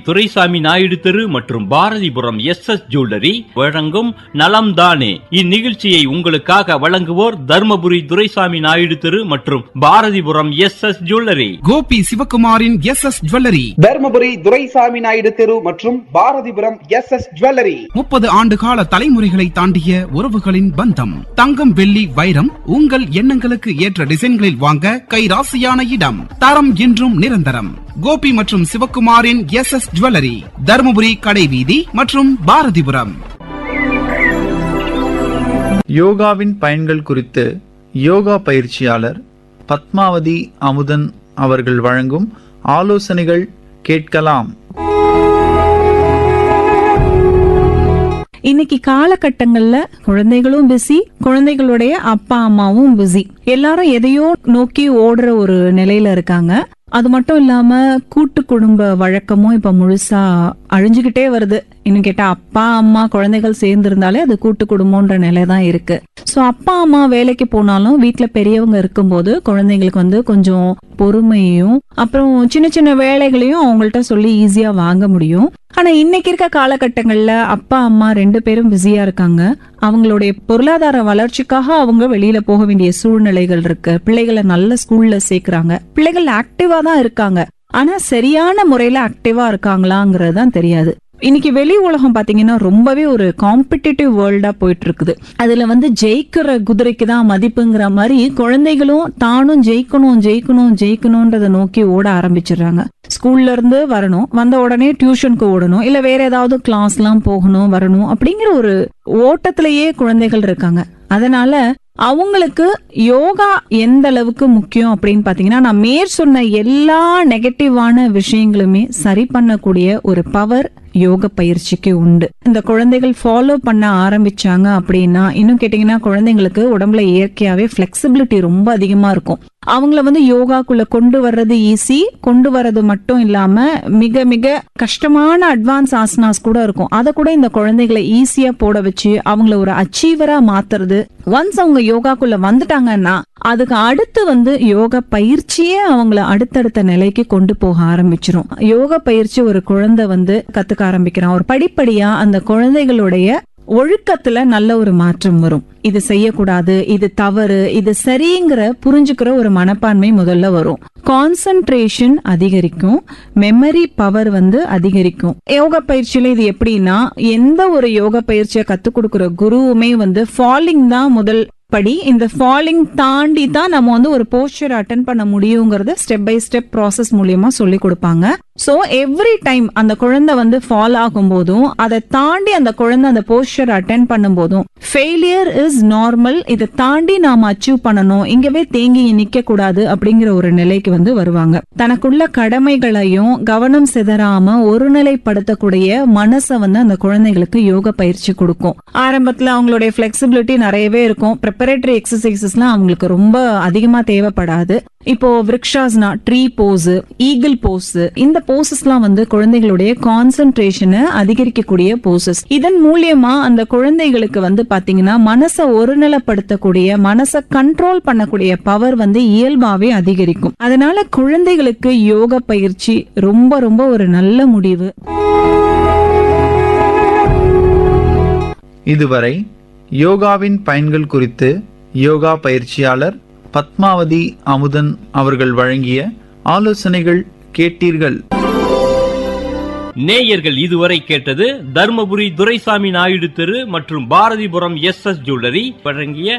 துரைசாமி நாயுடு தெரு மற்றும் Bharathipuram SS jewellery வழங்கும் நலம் தானே. இந்நிகழ்ச்சியை உங்களுக்காக வழங்குவோர் தர்மபுரி துரைசாமி நாயுடு தெரு மற்றும் Bharathipuram SS jewellery. Gopi சிவகுமாரின் SS jewellery, Dharmapuri Duraisamy Naidu தெரு மற்றும் பாரதிபுரம் SS ஜுவல்லரி. 30 ஆண்டு கால தலைமுறைகளை தாண்டிய உறவுகளின் பந்தம். தங்கம், வெள்ளி, வைரம் உங்கள் எண்ணங்களுக்கு ஏற்ற டிசைன்களில் வாங்க கைராசியான இடம். தரம் என்றும் நிரந்தரம். கோபி மற்றும் சிவகுமாரின் SS ஜுவல்லரி, தர்மபுரி கடைவீதி மற்றும் பாரதிபுரம். யோகாவின் பயன்கள் குறித்து யோகா பயிற்சியாளர் பத்மாவதி அமுதன் அவர்கள் வழங்கும் ஆலோசனைகள் கேட்கலாம். இன்னைக்கு காலகட்டங்கள்ல குழந்தைகளும் பிஸி, குழந்தைகளுடைய அப்பா அம்மாவும் பிஸி. எல்லாரும் எதையோ நோக்கி ஓடுற ஒரு நிலையில இருக்காங்க. அது மட்டும் இல்லாம கூட்டு குடும்ப வழக்கமும் இப்ப முழுசா அழிஞ்சுகிட்டே வருது. இன்னும் கேட்டா அப்பா அம்மா குழந்தைகள் சேர்ந்து இருந்தாலே அது கூட்டு குடும்பம்ன்ற நிலை தான் இருக்கு. சோ அப்பா அம்மா வேலைக்கு போனாலும் வீட்டுல பெரியவங்க இருக்கும்போது குழந்தைங்களுக்கு கொஞ்சம் பொறுமையும் அப்புறம் சின்ன சின்ன வேலைகளையும் அவங்கள்ட்ட சொல்லி ஈஸியா வாங்க முடியும். ஆனா இன்னைக்கு இருக்க காலகட்டங்கள்ல அப்பா அம்மா 2 பேரும் பிஸியா இருக்காங்க. அவங்களுடைய பொருளாதார வளர்ச்சிக்காக அவங்க வெளியில போக வேண்டிய சூழ்நிலைகள் இருக்கு. பிள்ளைகளை நல்ல ஸ்கூல்ல சேர்க்கறாங்க. பிள்ளைகள் ஆக்டிவா தான் இருக்காங்க. ஆனா சரியான முறையில ஆக்டிவா இருக்காங்களாங்கிறது தான் தெரியாது. இன்னைக்கு வெளி உலகம் பாத்தீங்கன்னா ரொம்பவே ஒரு காம்படிட்டிவ் வேர்ல்டா போயிட்டு இருக்குது. அதுல ஜெயிக்கிற குதிரைக்கு தான் மதிப்புங்கிற மாதிரி குழந்தைகளும் தானும் ஜெயிக்கணும்ன்றத நோக்கி ஓட ஆரம்பிச்சிடுறாங்க. ஸ்கூல்ல இருந்து வரணும், வந்த உடனே டியூஷனுக்கு ஓடணும், இல்ல வேற ஏதாவது கிளாஸ் எல்லாம் போகணும் வரணும் அப்படிங்கிற ஒரு ஓட்டத்திலேயே குழந்தைகள் இருக்காங்க. அதனால அவங்களுக்கு யோகா எந்த அளவுக்கு முக்கியம் அப்படின்னு பாத்தீங்கன்னா, நான் சொன்ன எல்லா நெகட்டிவான விஷயங்களுமே சரி பண்ணக்கூடிய ஒரு பவர் யோக பயிற்சிக்கு உண்டு. இந்த குழந்தைகள் ஃபாலோ பண்ண ஆரம்பிச்சாங்க அப்படின்னா, இன்னும் கேட்டீங்கன்னா குழந்தைங்களுக்கு உடம்புல இயற்கையாவே பிளெக்சிபிலிட்டி ரொம்ப அதிகமா இருக்கும். அவங்கள யோகாக்குள்ள கொண்டு வர்றது ஈஸி. கொண்டு வர்றது மட்டும் இல்லாம மிக மிக கஷ்டமான அட்வான்ஸ் ஆசனாஸ் கூட இருக்கும். அதை கூட இந்த குழந்தைகளை ஈஸியா போட வச்சு அவங்கள ஒரு அச்சீவரா மாத்துறது. ஒன்ஸ் அவங்க யோகாக்குள்ள வந்துட்டாங்கன்னா அதுக்கு அடுத்து யோகா பயிற்சியே அவங்கள அடுத்தடுத்த நிலைக்கு கொண்டு போக ஆரம்பிச்சிரும். யோகா பயிற்சி ஒரு குழந்தை கத்துக்க ஆரம்பிக்கிறான். ஒரு படிப்படியா அந்த குழந்தைகளுடைய ஒழுக்கத்துல நல்ல ஒரு மாற்றம் வரும். இது செய்யக்கூடாது, இது தவறு, இது சரிங்கிற புரிஞ்சுக்கிற ஒரு மனப்பான்மை முதல்ல வரும். கான்சென்ட்ரேஷன் அதிகரிக்கும், மெமரி பவர் அதிகரிக்கும். யோகா பயிற்சியில இது எப்படின்னா, எந்த ஒரு யோகா பயிற்சியை கத்துக் கொடுக்கிற குருவுமே ஃபாலிங் தான் முதல் படி. இந்த ஃபாலிங் தாண்டி தான் நம்ம ஒரு போஸ்டர் அட்டென்ட் பண்ண முடியுங்கிறத ஸ்டெப் பை ஸ்டெப் ப்ராசஸ் மூலியமா சொல்லி கொடுப்பாங்க. சோ எவ்ரி டைம் அந்த குழந்தை ஃபால் ஆகும் போதும் அதை தாண்டி அந்த குழந்தை அந்த போஸ்டர் அட்டென்ட் பண்ணும் போதும் ஃபெயிலியர் இஸ் நார்மல், இதை தாண்டி நாம அச்சீவ் பண்ணணும், இங்கவே தேங்கி நிக்க கூடாது அப்படிங்கிற ஒரு நிலைக்கு வருவாங்க. தனக்குள்ள கடமைகளையும் கவனம் சிதறாம ஒருநிலைப்படுத்தக்கூடிய மனசை அந்த குழந்தைகளுக்கு யோக பயிற்சி கொடுக்கும். ஆரம்பத்துல அவங்களுடைய பிளெக்சிபிலிட்டி நிறையவே இருக்கும். ப்ரிப்பரேட்டரி எக்ஸசைசஸ்லாம் அவங்களுக்கு ரொம்ப அதிகமா தேவைப்படாது. இப்போ விருக்ஷாசனா, ட்ரீ போஸ், ஈகிள் போஸ், இந்த போசஸ்லாம் குழந்தைகளுடைய கான்சென்ட்ரேஷனை அதிகரிக்கக்கூடிய போசஸ். இதன் மூலியமா அந்த குழந்தைகளுக்கு பாத்தீங்கன்னா மனசை ஒருநிலைப்படுத்தக்கூடிய, மனசை கண்ட்ரோல் பண்ணக்கூடிய பவர் இயல்பாவே அதிகரிக்கும். அதனால குழந்தைகளுக்கு யோகா பயிற்சி ரொம்ப ரொம்ப ஒரு நல்ல முடிவு. இதுவரை யோகாவின் பயன்கள் குறித்து யோகா பயிற்சியாளர் பத்மாவதி அமுதன் அவர்கள் வழங்கிய ஆலோசனைகள் கேட்டீர்கள். நேயர்கள் இதுவரை கேட்டது தர்மபுரி துரைசாமி நாயுடு தெரு மற்றும் பாரதிபுரம் SS ஜுவல்லரி வழங்கிய